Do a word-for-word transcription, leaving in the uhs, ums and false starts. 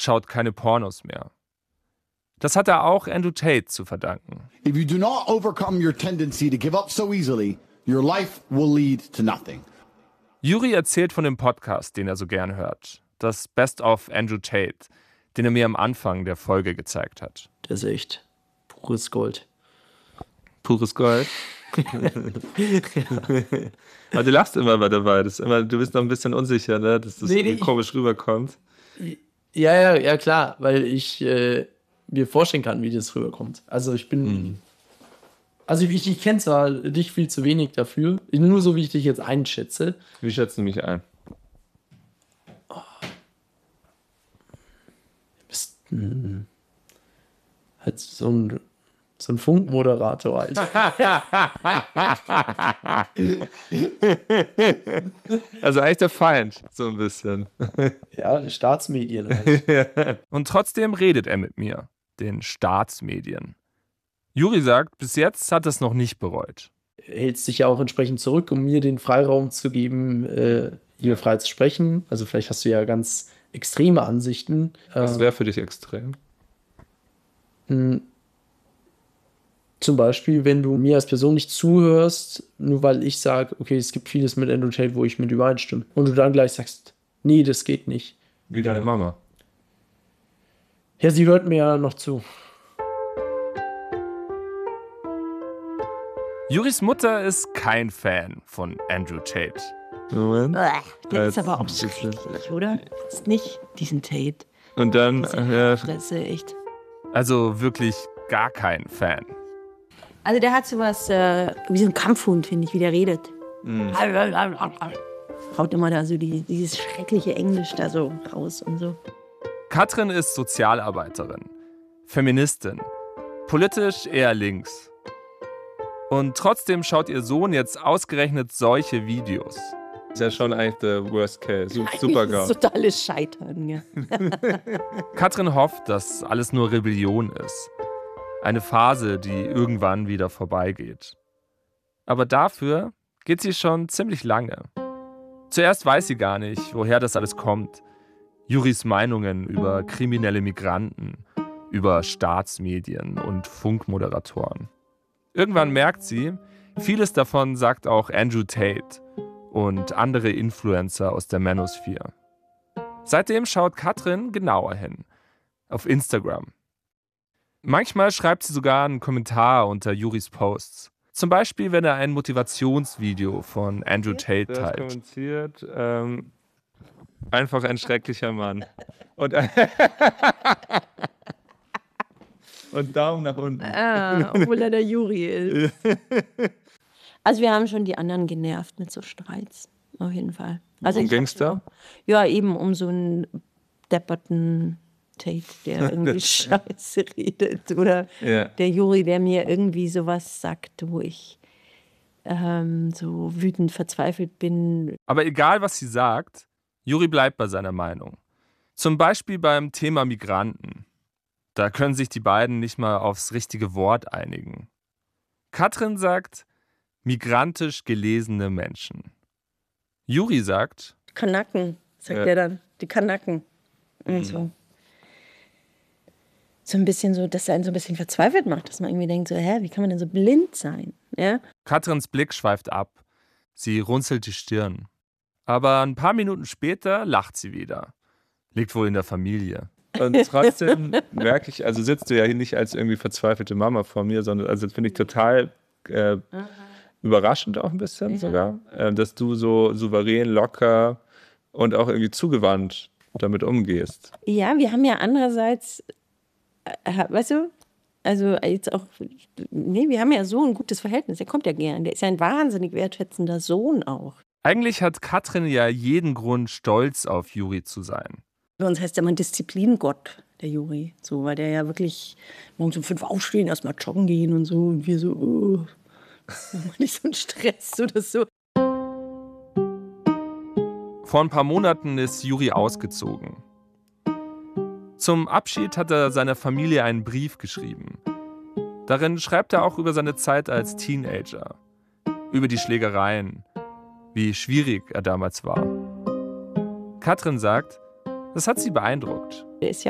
schaut keine Pornos mehr. Das hat er auch Andrew Tate zu verdanken. If you do not overcome your tendency to give up so easily, your life will lead to nothing. Yuri erzählt von dem Podcast, den er so gern hört. Das Best of Andrew Tate, den er mir am Anfang der Folge gezeigt hat. Das ist echt pures Gold. Pures Gold? Aber du lachst immer mal dabei. Das ist immer, du bist noch ein bisschen unsicher, ne? Dass das nee, nee, komisch rüberkommt. Ja, ja, ja, klar. Weil ich äh, mir vorstellen kann, wie das rüberkommt. Also ich bin... Mhm. Also ich, ich kenne zwar dich viel zu wenig dafür. Nur so, wie ich dich jetzt einschätze. Wie schätzt du mich ein? Oh. Du bist mh, halt so ein... So ein Funkmoderator, Alter. Also eigentlich der Feind, so ein bisschen. Ja, Staatsmedien halt. Und trotzdem redet er mit mir, den Staatsmedien. Yuri sagt, bis jetzt hat er es noch nicht bereut. Er hält sich ja auch entsprechend zurück, um mir den Freiraum zu geben, äh, hier frei zu sprechen. Also vielleicht hast du ja ganz extreme Ansichten. Was wäre für dich extrem? Mh, Zum Beispiel, wenn du mir als Person nicht zuhörst, nur weil ich sage, okay, es gibt vieles mit Andrew Tate, wo ich mit übereinstimme. Und du dann gleich sagst, nee, das geht nicht. Wie deine Mama. Ja, sie hört mir ja noch zu. Juris Mutter ist kein Fan von Andrew Tate. Moment. Das ist aber auch schrecklich, oder? Das ist nicht diesen Tate. Und dann... Äh, Fresse, echt. Also wirklich gar kein Fan. Also der hat sowas, äh, wie so ein Kampfhund, finde ich, wie der redet. Mm. Haut immer da so die, dieses schreckliche Englisch da so raus und so. Katrin ist Sozialarbeiterin, Feministin, politisch eher links. Und trotzdem schaut ihr Sohn jetzt ausgerechnet solche Videos. Das ist ja schon eigentlich der Worst Case. Super geil. Das ist totales Scheitern, ja. Katrin hofft, dass alles nur Rebellion ist. Eine Phase, die irgendwann wieder vorbeigeht. Aber dafür geht sie schon ziemlich lange. Zuerst weiß sie gar nicht, woher das alles kommt. Juris Meinungen über kriminelle Migranten, über Staatsmedien und Funkmoderatoren. Irgendwann merkt sie, vieles davon sagt auch Andrew Tate und andere Influencer aus der Manosphere. Seitdem schaut Katrin genauer hin. Auf Instagram. Manchmal schreibt sie sogar einen Kommentar unter Juris Posts. Zum Beispiel, wenn er ein Motivationsvideo von Andrew Tate teilt. Kommentiert, ähm, einfach ein schrecklicher Mann. Und, und Daumen nach unten. Ah, obwohl er der Juri ist. Also wir haben schon die anderen genervt mit so Streits, auf jeden Fall. Also Worum ging's da? Ja, eben um so einen depperten Tate, der irgendwie Scheiße redet. Oder ja. Der Juri, der mir irgendwie sowas sagt, wo ich ähm, so wütend verzweifelt bin. Aber egal, was sie sagt, Yuri bleibt bei seiner Meinung. Zum Beispiel beim Thema Migranten. Da können sich die beiden nicht mal aufs richtige Wort einigen. Katrin sagt, migrantisch gelesene Menschen. Yuri sagt... Kanaken, sagt ja. er dann. Die Kanaken. Und so. So ein bisschen so, dass er einen so ein bisschen verzweifelt macht, dass man irgendwie denkt, so, hä, wie kann man denn so blind sein? Ja? Katrins Blick schweift ab. Sie runzelt die Stirn. Aber ein paar Minuten später lacht sie wieder. Liegt wohl in der Familie. Und trotzdem merke ich, also sitzt du ja hier nicht als irgendwie verzweifelte Mama vor mir, sondern also das finde ich total äh, überraschend auch ein bisschen ja. sogar, äh, dass du so souverän, locker und auch irgendwie zugewandt damit umgehst. Ja, wir haben ja andererseits, äh, weißt du, also jetzt auch, nee, wir haben ja so ein gutes Verhältnis, er kommt ja gern, der ist ja ein wahnsinnig wertschätzender Sohn auch. Eigentlich hat Katrin ja jeden Grund, stolz auf Yuri zu sein. Bei uns heißt der mal Disziplingott, der Yuri, so, weil der ja wirklich morgens um fünf aufstehen, erstmal joggen gehen und so und wir so, oh, nicht so ein Stress oder so. Vor ein paar Monaten ist Yuri ausgezogen. Zum Abschied hat er seiner Familie einen Brief geschrieben. Darin schreibt er auch über seine Zeit als Teenager, über die Schlägereien, wie schwierig er damals war. Katrin sagt, das hat sie beeindruckt. Er ist ja